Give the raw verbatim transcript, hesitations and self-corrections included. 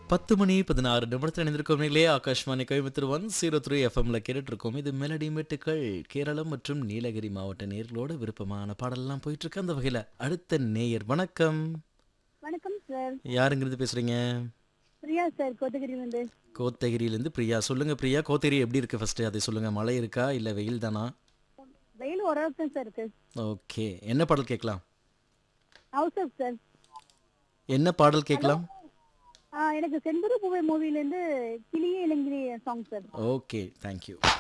பத்து மணி பதினாறு நிமிடத்தில் இணைந்திருக்கோம் நிலையே Akashvani Coimbatore one zero three எஃப்எம்ல கேட்டுட்டு இருக்கோம். இது மெலடி மெட்டுக்கள் கேரளம் மற்றும் நீலகிரி மாவட்ட நேயர்களோட விருப்பமான பாடலாம் போயிட்டு இருக்கு. அந்த வகையில் அடுத்த நேயர் வணக்கம். வணக்கம் சார். யாருங்கிறது பேசுறீங்க? பிரியா சார், கோத்தகிரிலிருந்து. கோத்தகிரியிலேருந்து பிரியா. சொல்லுங்க பிரியா, கோத்தகிரி எப்படி இருக்கு ஃபர்ஸ்ட் அதை சொல்லுங்க. மழை இருக்கா இல்லை வெயில் தானா? வெயில் ஓரளவுக்கு தான் சார் இருக்கு. ஓகே, என்ன பாடல் கேட்கலாம்? House of sir. என்ன பாடல் கேட்கலாம்? ஆ, எனக்கு செண்பக பூவை மூவிலேருந்து கிளியே Ilankili song sir. Okay, thank you.